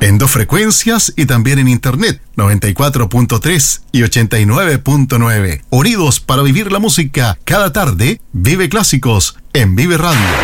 En 2 frecuencias y también en internet, 94.3 y 89.9. Unidos para vivir la música. Cada tarde, vive clásicos en Vive Radio.